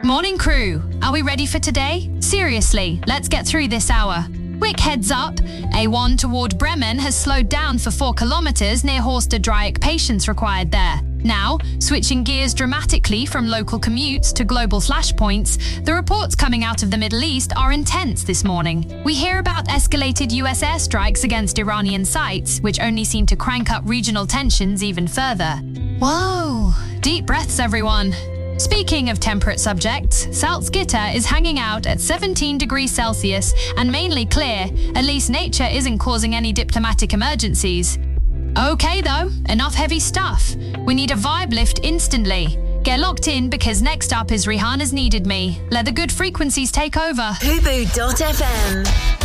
Morning crew, are we ready for today? Seriously, let's get through this hour. Quick heads up, A1 toward Bremen has slowed down for 4 kilometers near Horster-Dreieck, patience required there. Now, switching gears dramatically from local commutes to global flashpoints, the reports coming out of the Middle East are intense this morning. We hear about escalated US airstrikes against Iranian sites, which only seem to crank up regional tensions even further. Whoa! Deep breaths, everyone. Speaking of temperate subjects, Salzgitter is hanging out at 17 degrees Celsius and mainly clear. At least nature isn't causing any diplomatic emergencies. Okay though, enough heavy stuff. We need a vibe lift instantly. Get locked in because next up is Rihanna's Needed Me. Let the good frequencies take over. Hubu.fm